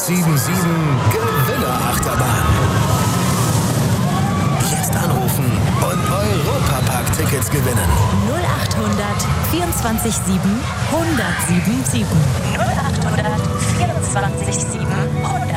177 Gewinnerachterbahn. Jetzt anrufen und Europapark-Tickets gewinnen. 0800 24 7 1077. 0800 24 7 1077.